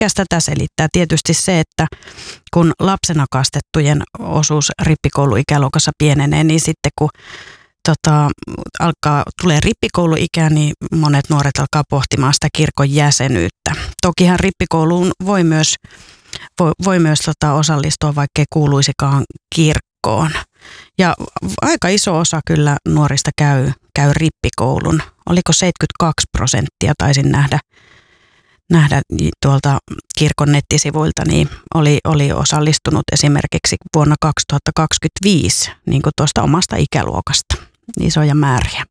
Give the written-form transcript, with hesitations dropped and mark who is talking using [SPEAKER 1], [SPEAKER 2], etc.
[SPEAKER 1] mikäs tätä selittää? Tietysti se, että kun lapsena kastettujen osuus rippikouluikäluokassa pienenee, niin sitten kun tulee rippikouluikä, niin monet nuoret alkaa pohtimaan sitä kirkon jäsenyyttä. Tokihan rippikouluun voi myös osallistua, vaikkei kuuluisikaan kirkkoon. Ja aika iso osa kyllä nuorista käy rippikoulun. Oliko 72% taisin nähdä tuolta kirkon nettisivuilta, niin oli osallistunut esimerkiksi vuonna 2025 niin kuin tuosta omasta ikäluokasta. Isoja määriä.